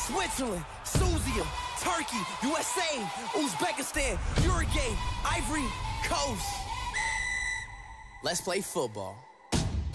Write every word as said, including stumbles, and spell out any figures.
Switzerland, Suzia, Turkey, U S A, Uzbekistan, Uruguay, Ivory Coast. Let's play football.